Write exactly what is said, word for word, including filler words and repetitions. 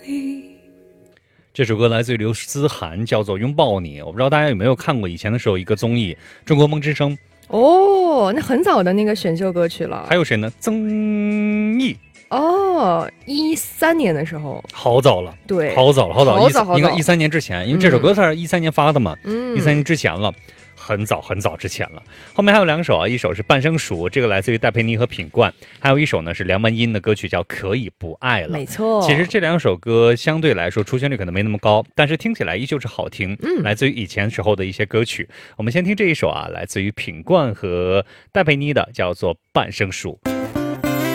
这首歌来自于刘思涵，叫做《拥抱你》。我不知道大家有没有看过以前的时候一个综艺《中国梦之声》 哦，那很早的那个选秀歌曲了。 还有谁呢？曾毅。 哦，一三年的时候， 好早了， 对， 好早了，好早， 好早好早应该一三年之前，因为这首歌它是一三年发的嘛， 嗯， 一三年之前了。很早很早之前了，后面还有两首啊，一首是半生熟，这个来自于戴佩妮和品冠，还有一首呢是梁文音的歌曲叫可以不爱了。 没错， 其实这两首歌相对来说出现率可能没那么高，但是听起来依旧是好听。 嗯， 来自于以前时候的一些歌曲，我们先听这一首啊，来自于品冠和戴佩妮的，叫做半生熟。